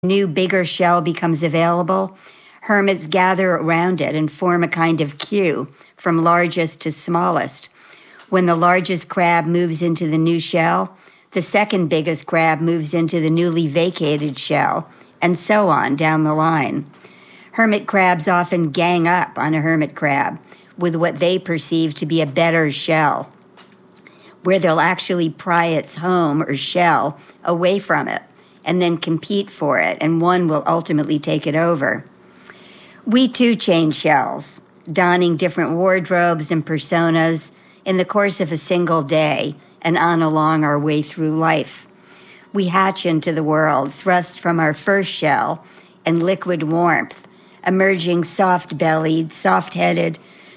new bigger shell becomes available, hermits gather around it and form a kind of queue from largest to smallest. When the largest crab moves into the new shell, the second biggest crab moves into the newly vacated shell, and so on down the line. Hermit crabs often gang up on a hermit crab with what they perceive to be a better shell, where they'll actually pry its home or shell away from it and then compete for it, and one will ultimately take it over. We too change shells, donning different wardrobes and personas in the course of a single day and on along our way through life. We hatch into the world, thrust from our first shell and liquid warmth, emerging soft-bellied, soft-headed,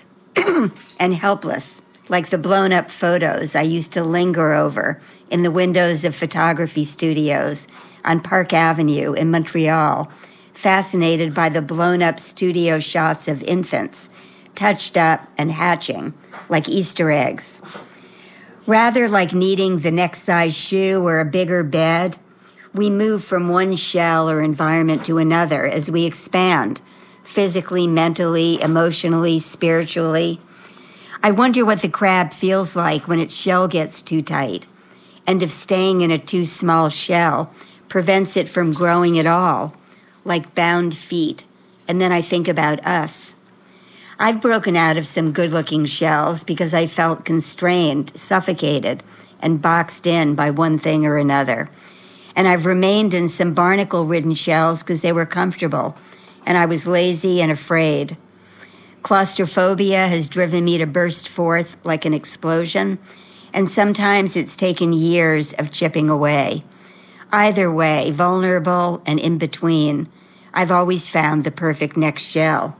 and helpless, like the blown-up photos I used to linger over in the windows of photography studios on Park Avenue in Montreal, fascinated by the blown-up studio shots of infants, touched up and hatching like Easter eggs. Rather like needing the next size shoe or a bigger bed, we move from one shell or environment to another as we expand, physically, mentally, emotionally, spiritually. I wonder what the crab feels like when its shell gets too tight, and if staying in a too small shell prevents it from growing at all, like bound feet. And then I think about us. I've broken out of some good-looking shells because I felt constrained, suffocated, and boxed in by one thing or another. And I've remained in some barnacle-ridden shells because they were comfortable, and I was lazy and afraid. Claustrophobia has driven me to burst forth like an explosion, and sometimes it's taken years of chipping away. Either way, vulnerable and in between, I've always found the perfect next shell.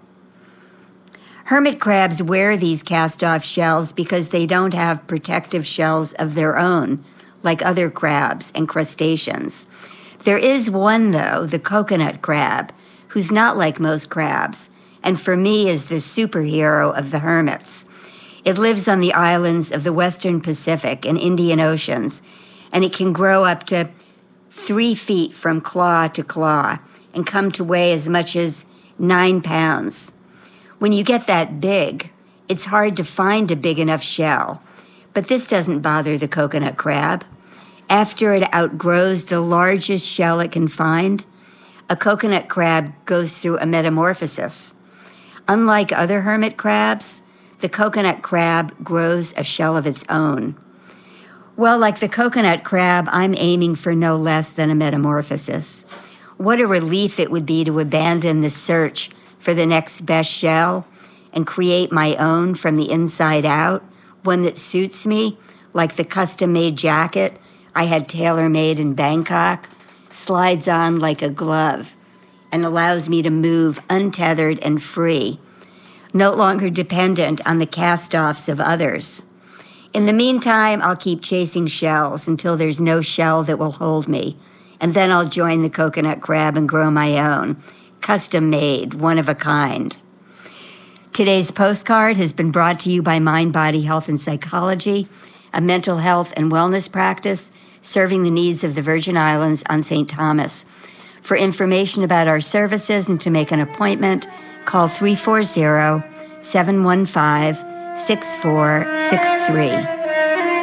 Hermit crabs wear these cast-off shells because they don't have protective shells of their own, like other crabs and crustaceans. There is one, though, the coconut crab, who's not like most crabs, and for me is the superhero of the hermits. It lives on the islands of the Western Pacific and Indian Oceans, and it can grow up to 3 feet from claw to claw and come to weigh as much as 9 pounds. When you get that big, it's hard to find a big enough shell, but this doesn't bother the coconut crab. After it outgrows the largest shell it can find, a coconut crab goes through a metamorphosis. Unlike other hermit crabs, the coconut crab grows a shell of its own. Well, like the coconut crab, I'm aiming for no less than a metamorphosis. What a relief it would be to abandon the search for the next best shell and create my own from the inside out, one that suits me, like the custom-made jacket I had tailor-made in Bangkok, slides on like a glove and allows me to move untethered and free, no longer dependent on the cast-offs of others. In the meantime, I'll keep chasing shells until there's no shell that will hold me, and then I'll join the coconut crab and grow my own, custom-made, one of a kind. Today's postcard has been brought to you by Mind, Body, Health, and Psychology, a mental health and wellness practice serving the needs of the Virgin Islands on St. Thomas. For information about our services and to make an appointment, call 340-715-6463.